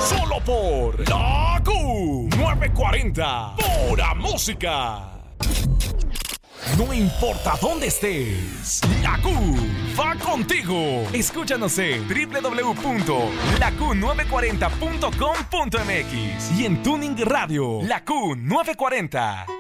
Solo por la Q940. Pura música. No importa dónde estés, la Q va contigo. Escúchanos en www.laQ940.com.mx y en Tuning Radio, la Q940.